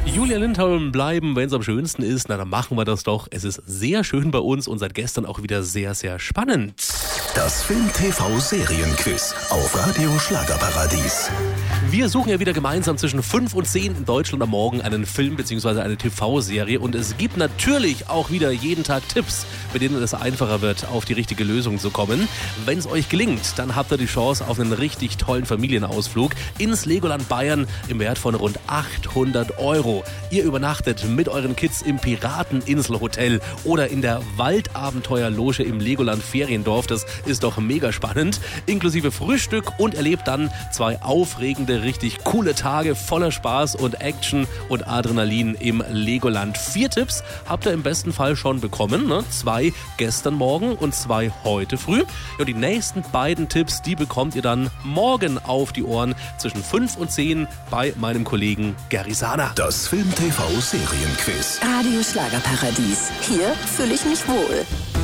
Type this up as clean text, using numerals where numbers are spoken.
Julia Lindholm bleiben, wenn es am schönsten ist. Na, dann machen wir das doch. Es ist sehr schön bei uns und seit gestern auch wieder sehr, sehr spannend. Das Film-TV-Serienquiz auf Radio Schlagerparadies. Wir suchen ja wieder gemeinsam zwischen 5 und 10 in Deutschland am Morgen einen Film bzw. eine TV-Serie. Und es gibt natürlich auch wieder jeden Tag Tipps, mit denen es einfacher wird, auf die richtige Lösung zu kommen. Wenn es euch gelingt, dann habt ihr die Chance auf einen richtig tollen Familienausflug ins Legoland Bayern im Wert von rund 800 €. Ihr übernachtet mit euren Kids im Pirateninselhotel oder in der Waldabenteuerloge im Legoland Feriendorf. Das ist doch mega spannend. Inklusive Frühstück und erlebt dann 2 aufregende, richtig coole Tage voller Spaß und Action und Adrenalin im Legoland. 4 Tipps habt ihr im besten Fall schon bekommen. 2 gestern Morgen und 2 heute früh. Ja, die nächsten beiden Tipps, die bekommt ihr dann morgen auf die Ohren zwischen 5 und 10 bei meinem Kollegen Gary Sana. Das Film-TV-Serienquiz. Radio Schlagerparadies. Hier fühle ich mich wohl.